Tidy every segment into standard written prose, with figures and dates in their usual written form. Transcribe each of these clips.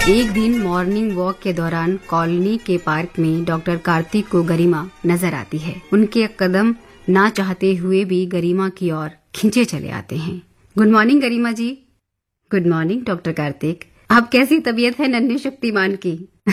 एक दिन morning walk के दौरान कॉलोनी के पार्क में डॉक्टर कार्तिक को गरिमा नजर आती है। उनके कदम ना चाहते हुए भी गरिमा की ओर खींचे चले आते हैं। गुड मॉर्निंग गरिमा जी। Good morning doctor Kartik. आप कैसी तबीयत है नन्हे शक्तिमान की?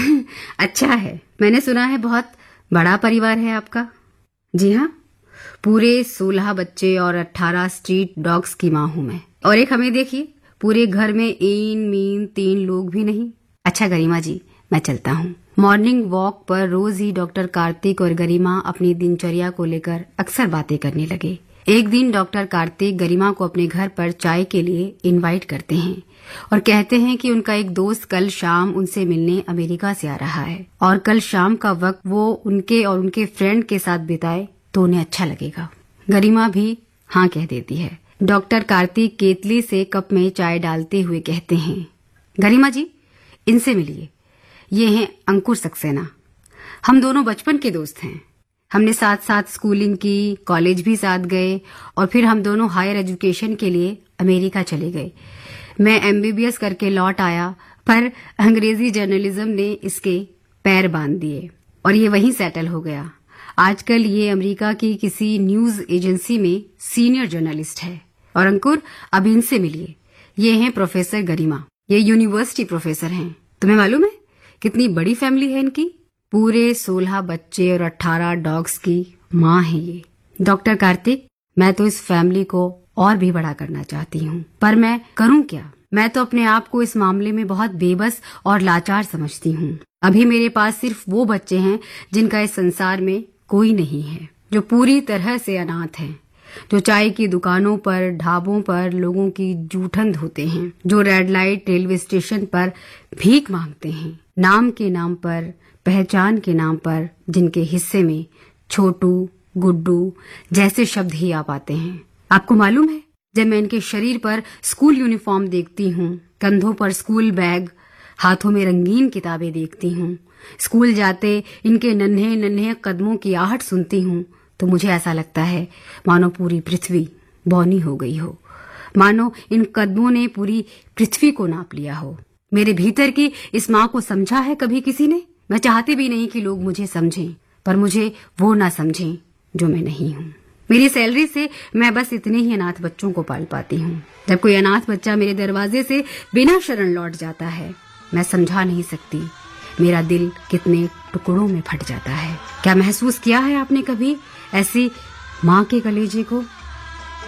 अच्छा है। मैंने सुना है बहुत बड़ा परिवार है आपका। जी हाँ, पूरे 16 बच्चे और 18 स्ट्रीट डॉग्स की माँ हूँ मैं। और एक हमें देखिए, पूरे घर में इन मीन 3 लोग भी नहीं। अच्छा गरिमा जी, मैं चलता हूँ। मॉर्निंग वॉक पर रोज ही डॉक्टर कार्तिक और गरिमा अपनी दिनचर्या को लेकर अक्सर बातें करने लगे। एक दिन डॉक्टर कार्तिक गरिमा को अपने घर पर चाय के लिए इनवाइट करते हैं और कहते हैं कि उनका एक दोस्त कल शाम उनसे मिलने अमेरिका से आ रहा है और कल शाम का वक्त वो उनके और उनके फ्रेंड के साथ बिताए तो उन्हें अच्छा लगेगा। गरिमा भी हाँ कह देती है। डॉक्टर कार्तिक केतली से कप में चाय डालते हुए कहते हैं, गरिमा जी इनसे मिलिए, ये हैं अंकुर सक्सेना। हम दोनों बचपन के दोस्त हैं। हमने साथ साथ स्कूलिंग की, कॉलेज भी साथ गए और फिर हम दोनों हायर एजुकेशन के लिए अमेरिका चले गए। मैं MBBS करके लौट आया, पर अंग्रेजी जर्नलिज्म ने इसके पैर बांध दिए और ये वहीं सेटल हो गया। आजकल ये अमेरिका की किसी न्यूज एजेंसी में सीनियर जर्नलिस्ट है। और अंकुर, अब इनसे मिलिए, ये हैं प्रोफेसर गरिमा। ये यूनिवर्सिटी प्रोफेसर हैं। तुम्हें मालूम है कितनी बड़ी फैमिली है इनकी? पूरे 16 बच्चे और 18 डॉग्स की माँ है ये। डॉक्टर कार्तिक, मैं तो इस फैमिली को और भी बड़ा करना चाहती हूँ, पर मैं करूँ क्या? मैं तो अपने आप को इस मामले में बहुत बेबस और लाचार समझती हूँ। अभी मेरे पास सिर्फ वो बच्चे हैं जिनका इस संसार में कोई नहीं है, जो पूरी तरह से अनाथ हैं, जो चाय की दुकानों पर, ढाबों पर लोगों की जूठन धोते हैं, जो रेड लाइट रेलवे स्टेशन पर भीख मांगते हैं, नाम के नाम पर, पहचान के नाम पर, जिनके हिस्से में छोटू, गुड्डू जैसे शब्द ही आ पाते हैं। आपको मालूम है, जब मैं इनके शरीर पर स्कूल यूनिफॉर्म देखती हूँ, कंधों पर स्कूल बैग, हाथों में रंगीन किताबें देखती हूँ, स्कूल जाते इनके नन्हे नन्हे कदमों की आहट सुनती हूँ, तो मुझे ऐसा लगता है मानो पूरी पृथ्वी बौनी हो गई हो, मानो इन कदमों ने पूरी पृथ्वी को नाप लिया हो। मेरे भीतर की इस माँ को समझा है कभी किसी ने? मैं चाहती भी नहीं कि लोग मुझे समझें, पर मुझे वो ना समझें जो मैं नहीं हूँ। मेरी सैलरी से मैं बस इतने ही अनाथ बच्चों को पाल पाती हूँ। जब कोई अनाथ बच्चा मेरे दरवाजे से बिना शरण लौट जाता है, मैं समझा नहीं सकती मेरा दिल कितने टुकड़ों में फट जाता है। क्या महसूस किया है आपने कभी ऐसी माँ के कलेजे को?